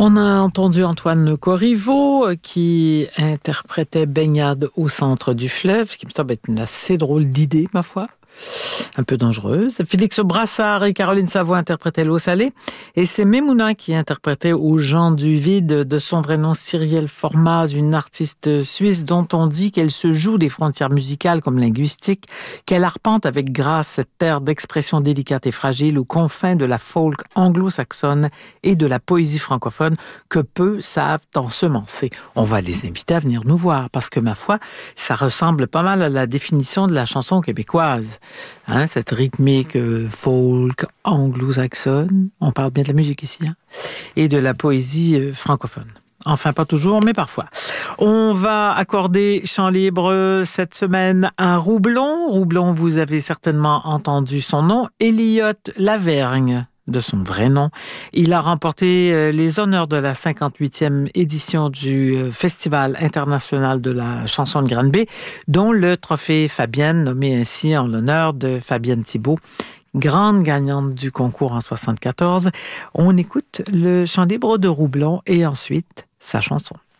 On a entendu Antoine Corriveau qui interprétait Baignade au centre du fleuve, ce qui me semble être une assez drôle d'idée, ma foi. Un peu dangereuse. Félix Brassard et Caroline Savoie interprétaient L'eau salée. Et c'est Memouna qui interprétait Aux gens du vide, de son vrai nom Cyrielle Formaz, une artiste suisse dont on dit qu'elle se joue des frontières musicales comme linguistiques, qu'elle arpente avec grâce cette terre d'expression délicate et fragile aux confins de la folk anglo-saxonne et de la poésie francophone que peu savent ensemencer. On va les inviter à venir nous voir parce que, ma foi, ça ressemble pas mal à la définition de la chanson québécoise. Hein, cette rythmique folk anglo-saxonne, on parle bien de la musique ici, hein, et de la poésie francophone. Enfin, pas toujours, mais parfois. On va accorder chant libre cette semaine à Roublon. Roublon, vous avez certainement entendu son nom, Elliot Lavergne, de son vrai nom. Il a remporté les honneurs de la 58e édition du Festival international de la chanson de Granby, dont le trophée Fabienne, nommé ainsi en l'honneur de Fabienne Thibault, grande gagnante du concours en 74. On écoute le chant libre de Roublon et ensuite sa chanson.